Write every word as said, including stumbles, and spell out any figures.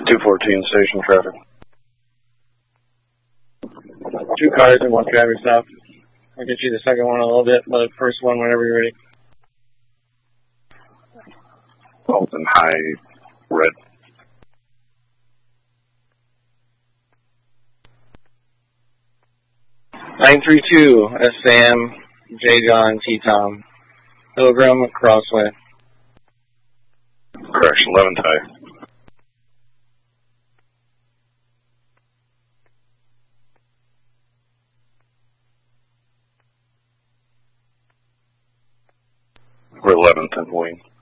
two fourteen station traffic. Two cars and one driver stop. I'll get you the second one in a little bit, but the first one whenever you're ready. Dalton High, red. nine three two, S Sam, J John, T Tom. Pilgrim, Crossway. Correction, eleven tie. We're eleventh and wing.